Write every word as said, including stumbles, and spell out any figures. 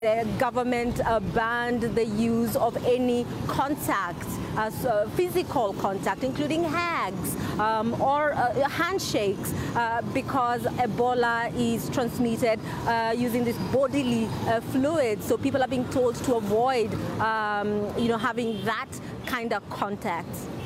The government uh, banned the use of any contact, uh, so physical contact, including hugs um, or uh, handshakes, uh, because Ebola is transmitted uh, using this bodily uh, fluid. So people are being told to avoid, um, you know, having that kind of contact.